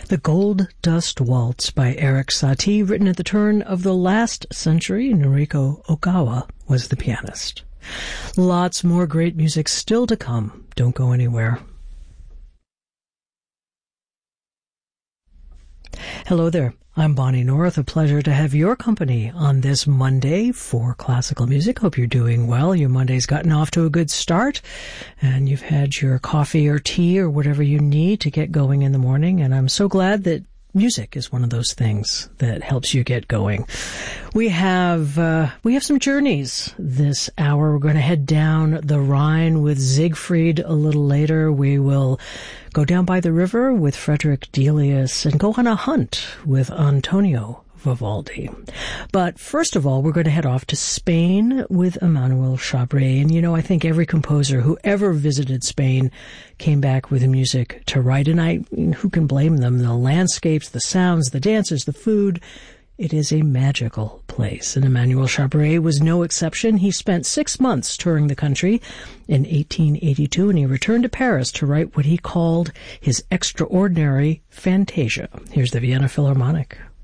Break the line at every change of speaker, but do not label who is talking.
The Gold Dust Waltz by Erik Satie, written at the turn of the last century. Noriko Ogawa was the pianist. Lots more great music still to come. Don't go anywhere. Hello there. I'm Bonnie North. A pleasure to have your company on this Monday for classical music. Hope you're doing well. Your Monday's gotten off to a good start, and you've had your coffee or tea or whatever you need to get going in the morning. And I'm so glad that music is one of those things that helps you get going. We have some journeys this hour. We're going to head down the Rhine with Siegfried a little later. We will go down by the river with Frederick Delius and go on a hunt with Antonio Vivaldi. But first of all, we're going to head off to Spain with Emmanuel Chabré. And, you know, I think every composer who ever visited Spain came back with music to write. And who can blame them? The landscapes, the sounds, the dances, the food. It is a magical place, and Emmanuel Chabré was no exception. He spent 6 months touring the country in 1882, and he returned to Paris to write what he called his extraordinary Fantasia. Here's the Vienna Philharmonic.